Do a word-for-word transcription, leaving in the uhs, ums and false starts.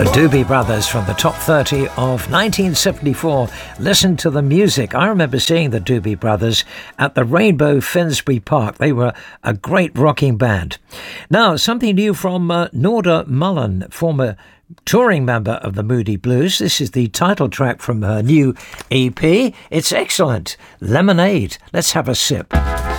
The Doobie Brothers from the top thirty of nineteen seventy-four. Listen to the music. I remember seeing the Doobie Brothers at the Rainbow Finsbury Park. They were a great rocking band. Now, something new from uh, Norda Mullen, former touring member of the Moody Blues. This is the title track from her new E P. It's excellent. Lemonade. Let's have a sip.